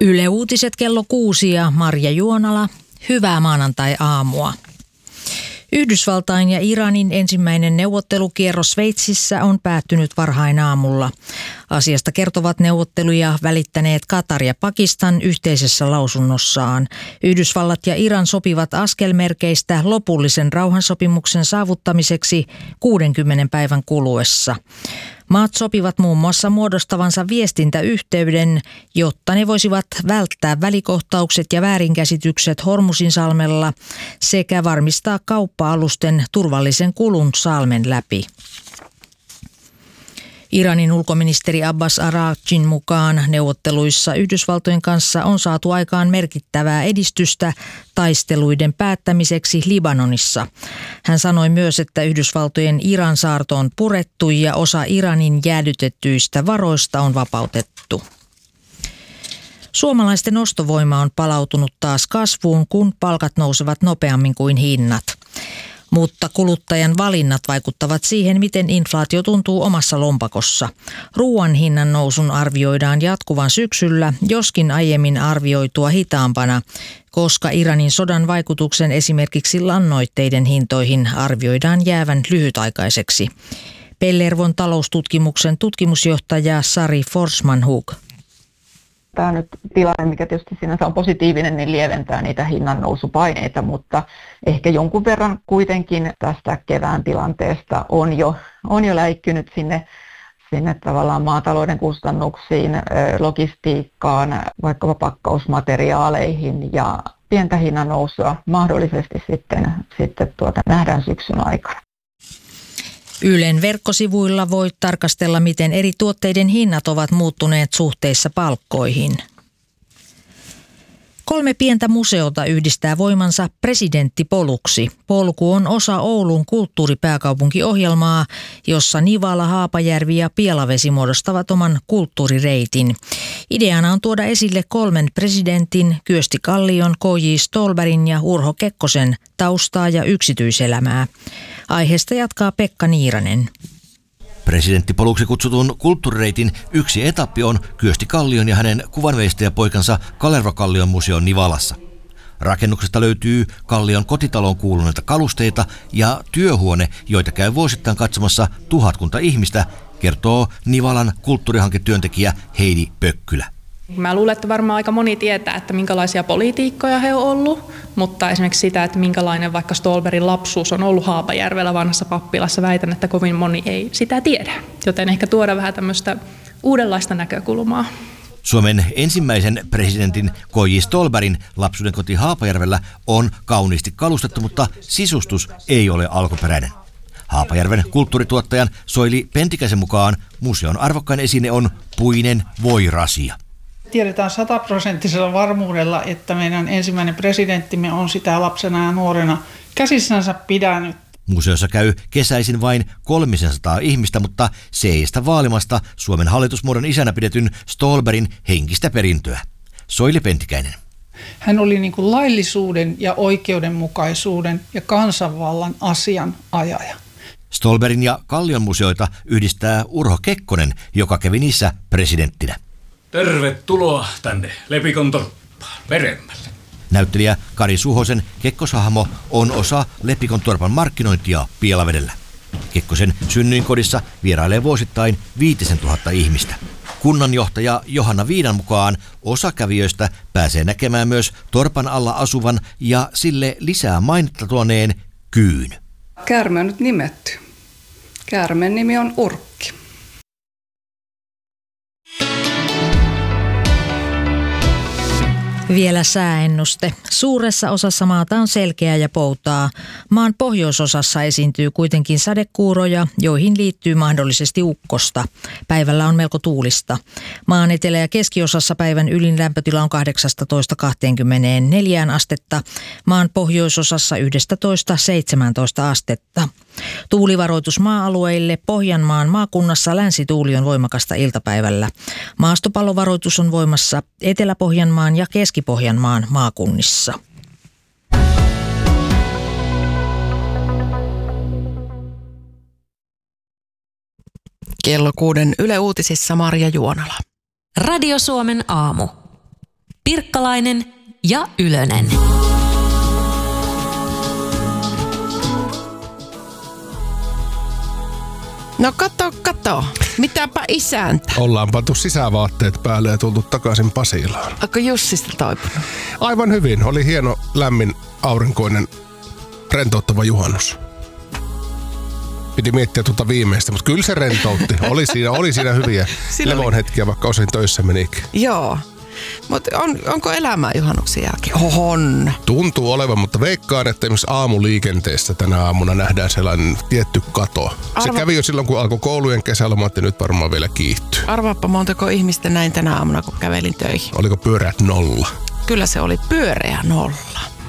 Yle Uutiset kello 6 ja Marja Juonala. Hyvää maanantai-aamua. Yhdysvaltain ja Iranin ensimmäinen neuvottelukierros Sveitsissä on päättynyt varhain aamulla. Asiasta kertovat neuvotteluja välittäneet Katar ja Pakistan yhteisessä lausunnossaan. Yhdysvallat ja Iran sopivat askelmerkeistä lopullisen rauhansopimuksen saavuttamiseksi 60 päivän kuluessa. Maat sopivat muun muassa muodostavansa viestintäyhteyden, jotta ne voisivat välttää välikohtaukset ja väärinkäsitykset Hormuzinsalmella sekä varmistaa kauppa-alusten turvallisen kulun salmen läpi. Iranin ulkoministeri Abbas Araghchin mukaan neuvotteluissa Yhdysvaltojen kanssa on saatu aikaan merkittävää edistystä taisteluiden päättämiseksi Libanonissa. Hän sanoi myös, että Yhdysvaltojen Iran saarto on purettu ja osa Iranin jäädytettyistä varoista on vapautettu. Suomalaisten ostovoima on palautunut taas kasvuun, kun palkat nousevat nopeammin kuin hinnat. Mutta kuluttajan valinnat vaikuttavat siihen, miten inflaatio tuntuu omassa lompakossa. Ruoan hinnan nousun arvioidaan jatkuvan syksyllä, joskin aiemmin arvioitua hitaampana, koska Iranin sodan vaikutuksen esimerkiksi lannoitteiden hintoihin arvioidaan jäävän lyhytaikaiseksi. Pellervon taloustutkimuksen tutkimusjohtaja Sari Forsman-Hug. Tämä nyt tilanne, mikä tietysti sinänsä on positiivinen, niin lieventää niitä hinnannousupaineita, mutta ehkä jonkun verran kuitenkin tästä kevään tilanteesta on jo läikkynyt sinne tavallaan maatalouden kustannuksiin, logistiikkaan, vaikkapa pakkausmateriaaleihin ja pientä hinnannousua mahdollisesti sitten nähdään syksyn aikana. Ylen verkkosivuilla voit tarkastella, miten eri tuotteiden hinnat ovat muuttuneet suhteessa palkkoihin. 3 pientä museota yhdistää voimansa presidenttipoluksi. Polku on osa Oulun kulttuuripääkaupunkiohjelmaa, jossa Nivala, Haapajärvi ja Pielavesi muodostavat oman kulttuurireitin. Ideana on tuoda esille 3 presidentin, Kyösti Kallion, K.J. Ståhlbergin ja Urho Kekkosen taustaa ja yksityiselämää. Aiheesta jatkaa Pekka Niiranen. Presidenttipoluksi kutsutun kulttuurireitin yksi etappi on Kyösti Kallion ja hänen kuvanveistäjäpoikansa Kalerva Kallion museon Nivalassa. Rakennuksesta löytyy Kallion kotitaloon kuuluneita kalusteita ja työhuone, joita käy vuosittain katsomassa 1000 ihmistä, kertoo Nivalan kulttuurihanketyöntekijä Heidi Pökkylä. Mä luulen, että varmaan aika moni tietää, että minkälaisia poliitikkoja he on ollut, mutta esimerkiksi sitä, että minkälainen vaikka Ståhlbergin lapsuus on ollut Haapajärvellä vanhassa pappilassa, väitän, että kovin moni ei sitä tiedä. Joten ehkä tuoda vähän tämmöistä uudenlaista näkökulmaa. Suomen ensimmäisen presidentin K.J. Ståhlbergin lapsuuden koti Haapajärvellä on kauniisti kalustettu, mutta sisustus ei ole alkuperäinen. Haapajärven kulttuurituottajan Soili Pentikäisen mukaan museon arvokkain esine on puinen voirasia. Tiedetään 100% varmuudella, että meidän ensimmäinen presidenttimme on sitä lapsena ja nuorena käsissänsä pidänyt. Museossa käy kesäisin vain 300 ihmistä, mutta se ei estä vaalimasta Suomen hallitusmuodon isänä pidetyn Ståhlbergin henkistä perintöä. Soili Pentikäinen. Hän oli niin kuin laillisuuden ja oikeudenmukaisuuden ja kansanvallan asianajaja. Ståhlbergin ja Kallion museoita yhdistää Urho Kekkonen, joka kävi niissä presidenttinä. Tervetuloa tänne Lepikon torppaan, Veremmälle. Näyttelijä Kari Suhosen Kekkoshahmo on osa Lepikon torpan markkinointia Pielavedellä. Kekkosen synnyinkodissa vierailee vuosittain 5000 ihmistä. Kunnanjohtaja Johanna Viidan mukaan osa kävijöistä pääsee näkemään myös torpan alla asuvan ja sille lisää mainetta tuoneen kyyn. Käärme on nyt nimetty. Käärmeen nimi on Urkki. Vielä sääennuste. Suuressa osassa maata on selkeää ja poutaa. Maan pohjoisosassa esiintyy kuitenkin sadekuuroja, joihin liittyy mahdollisesti ukkosta. Päivällä on melko tuulista. Maan etelä- ja keskiosassa päivän ylin lämpötila on 18–24 astetta. Maan pohjoisosassa 11–17 astetta. Tuulivaroitus maa-alueille. Pohjanmaan maakunnassa länsituuli on voimakasta iltapäivällä. Maastopallovaroitus on voimassa Etelä-Pohjanmaan ja Keski-Pohjanmaan maakunnissa. Kello 6 Yle Uutisissa Marja Juonala. Radio Suomen aamu. Pirkkalainen ja Ylönen. No kato. Mitäpä isäntä? Ollaan pantu sisävaatteet päälle ja tultu takaisin Pasilaan. Onko Jussista toipunut? Aivan hyvin. Oli hieno, lämmin, aurinkoinen, rentouttava Piti miettiä tuota viimeistä, mutta kyllä se rentoutti. Oli siinä hyviä levon hetkiä, vaikka osin töissä menikin. Joo. Mutta onko elämää juhannuksen jälkeen? On. Tuntuu olevan, mutta veikkaan, että esimerkiksi aamuliikenteessä tänä aamuna nähdään sellainen tietty kato. Se kävi jo silloin, kun alkoi koulujen kesälomat ja nyt varmaan vielä kiihtyy. Arvaappa montako ihmistä näin tänä aamuna, kun kävelin töihin. Oliko pyöreät 0? Kyllä se oli pyöreä 0.